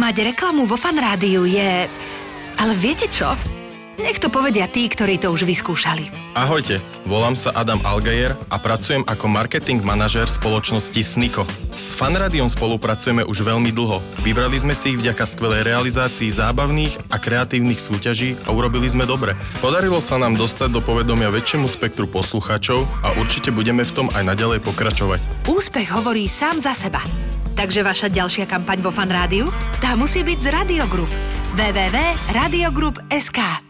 Mať reklamu vo Fan Rádiu je... Ale viete čo? Nech to povedia tí, ktorí to už vyskúšali. Ahojte, volám sa Adam Algajer a pracujem ako marketing manažér spoločnosti Sniko. S Fan Rádiom spolupracujeme už veľmi dlho. Vybrali sme si ich vďaka skvelej realizácii zábavných a kreatívnych súťaží a urobili sme dobre. Podarilo sa nám dostať do povedomia väčšiemu spektru poslucháčov a určite budeme v tom aj naďalej pokračovať. Úspech hovorí sám za seba. Takže vaša ďalšia kampaň vo Fan Rádiu? Tá musí byť z Radio Group. www.radiogroup.sk